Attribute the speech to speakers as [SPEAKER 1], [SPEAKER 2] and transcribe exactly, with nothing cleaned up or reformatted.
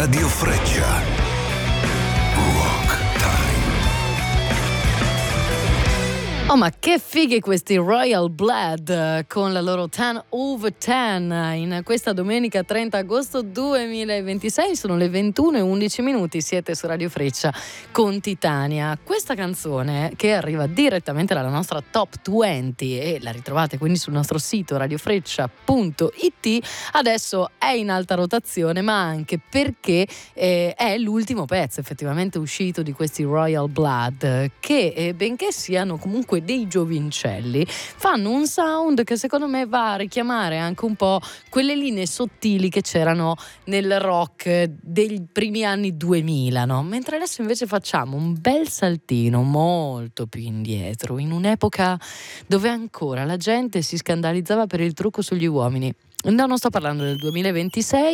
[SPEAKER 1] Radio Freccia. Rock Time.
[SPEAKER 2] Oh, ma che fighi questi Royal Blood eh, con la loro ten over ten in questa domenica trenta agosto duemilaventisei. Sono le ventuno e undici minuti, siete su Radio Freccia con Titania. Questa canzone, che arriva direttamente dalla nostra top venti e la ritrovate quindi sul nostro sito radiofreccia punto it, adesso è in alta rotazione, ma anche perché eh, è l'ultimo pezzo effettivamente uscito di questi Royal Blood, che eh, benché siano comunque dei giovincelli, fanno un sound che secondo me va a richiamare anche un po' quelle linee sottili che c'erano nel rock dei primi anni duemila, no? Mentre adesso invece facciamo un bel saltino molto più indietro, in un'epoca dove ancora la gente si scandalizzava per il trucco sugli uomini. No, non sto parlando del duemilaventisei,